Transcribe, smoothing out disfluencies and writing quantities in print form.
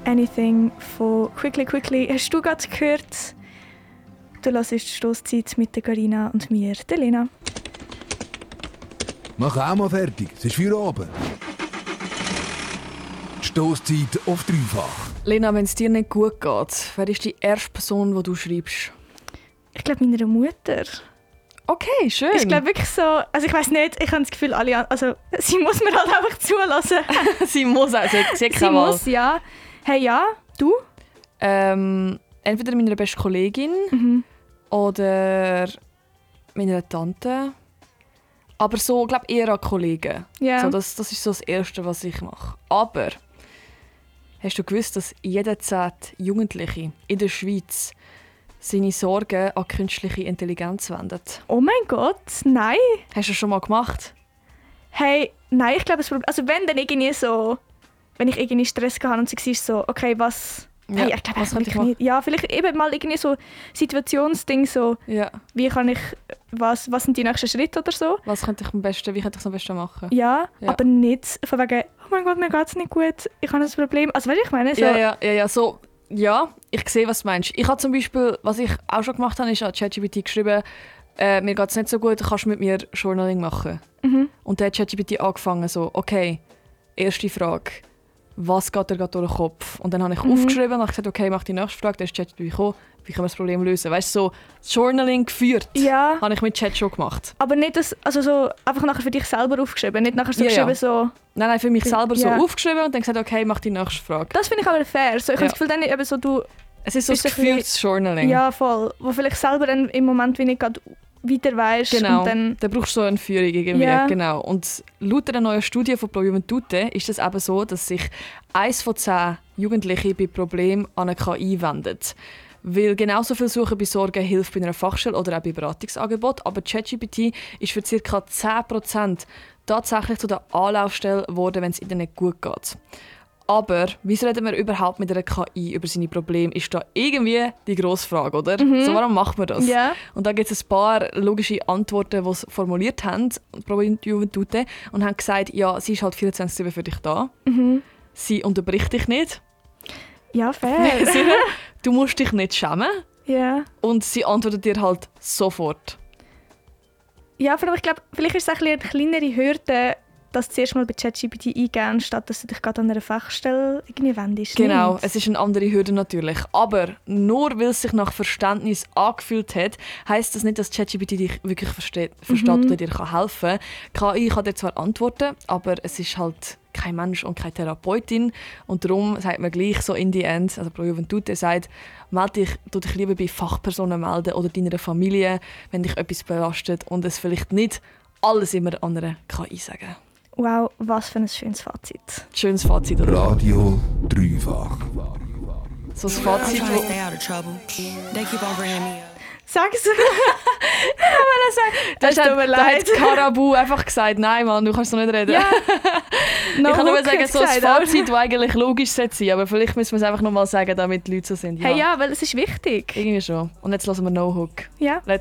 Anything von Quickly Quickly hast du gerade gehört. Du hörst die Stosszeit mit der Carina und mir, der Lena. Mach auch mal fertig, es ist für oben. Die Stosszeit auf dreifach. Lena, wenn es dir nicht gut geht, wer ist die erste Person, die du schreibst? Ich glaube, meiner Mutter. Okay, schön. Ich glaube wirklich so, also ich weiss nicht, ich habe das Gefühl, also sie muss mir halt einfach zulassen. Sie muss auch, sie Sie muss, ja. Hey, ja, du? Entweder meiner besten Kollegin oder meiner Tante. Aber so, glaube eher an Kollegen. Ja. So, das ist so das Erste, was ich mache. Aber hast du gewusst, dass jeder 10. Jugendliche in der Schweiz seine Sorgen an künstliche Intelligenz wendet? Oh mein Gott, nein. Hast du das schon mal gemacht? Hey, nein, ich glaube, also wenn dann irgendwie so, wenn ich irgendwie Stress hatte und sie ist so, okay, was... Ja, hey, ich glaube was könnte ich wirklich nicht. Ja, vielleicht eben mal irgendwie so Situationsding, so, Ja. wie kann ich, was sind die nächsten Schritte oder so. Wie könnte ich es am besten machen? Ja, Ja. aber nicht von wegen, oh mein Gott, mir geht es nicht gut, ich habe ein Problem. Also weißt du, ich meine, so, Ja, ich sehe, was du meinst. Ich habe zum Beispiel, was ich auch schon gemacht habe, ist an ChatGPT geschrieben, mir geht es nicht so gut, kannst du mit mir Journaling machen? Und dann hat ChatGPT angefangen so, okay, erste Frage, was geht dir gerade durch den Kopf? Und dann habe ich aufgeschrieben und habe gesagt, okay, mach die nächste Frage, dann ist ChatGPT gekommen, wie können wir das Problem lösen? Weißt du, so Journaling geführt, Ja. habe ich mit Chat schon gemacht. Aber nicht das, also so einfach nachher für dich selber aufgeschrieben, nicht nachher so Ja, ja. geschrieben so. Nein, für mich selber Ja. so aufgeschrieben und dann gesagt, okay, mach die nächste Frage. Das finde ich aber fair. So, ich habe Ja. das Gefühl, dann eben so du, Es ist so Bist ein du ein geführtes Journaling. ja voll, wo vielleicht selber dann im Moment wie nicht gerade weiter weisst Genau, und dann dann brauchst du so eine Führung irgendwie. Ja. Genau. Und laut einer neuen Studie von Pro Juventute ist es eben so, dass sich 1 von 10 Jugendliche bei Problemen an eine KI wendet. Weil genauso viel Suchen bei Sorgen hilft bei einer Fachstelle oder auch bei Beratungsangeboten. Aber ChatGPT ist für ca. 10% tatsächlich zu der Anlaufstelle geworden, wenn es ihnen nicht gut geht. Aber wieso reden wir überhaupt mit einer KI über seine Probleme, ist da irgendwie die grosse Frage, oder? So, warum macht man das? Ja. Und da gibt es ein paar logische Antworten, die sie formuliert haben, Pro Juventute, und haben gesagt, ja, sie ist halt 24/7 für dich da. Sie unterbricht dich nicht. Ja, fair. Du musst dich nicht schämen. ja. Und sie antwortet dir halt sofort. Ja, vor allem, ich glaube, vielleicht ist es ein bisschen eine kleinere Hürde, dass du zuerst mal bei ChatGPT eingehst, statt dass du dich gerade an einer Fachstelle irgendwie wendest. Genau, Nicht? es ist eine andere Hürde natürlich. Aber nur weil es sich nach Verständnis angefühlt hat, heisst das nicht, dass ChatGPT dich wirklich versteht oder dir helfen kann. KI kann dir zwar antworten, aber es ist halt kein Mensch und keine Therapeutin. Und darum sagt man gleich so in the end, also Pro Juventute sagt, tu dich lieber bei Fachpersonen melden oder deiner Familie, wenn dich etwas belastet und es vielleicht nicht alles immer an einer KI sagen. Wow, was für ein schönes Fazit. Schönes Fazit, oder? Radio dreifach. So das I'm Fazit, trying to wo... stay out of trouble. They keep on bringing me up. Sag's! Das tut mir da leid. hat Karabu einfach gesagt, nein Mann, du kannst so nicht reden. Ja. Ich kann nur Hook sagen, hat's so ein gesagt, aber- Fazit, das eigentlich logisch sein sollte, aber vielleicht müssen wir es einfach nochmal sagen, damit die Leute so sind. Hey, ja, weil es ist wichtig. Irgendwie schon. Und jetzt lassen wir No Hook. Ja. Let's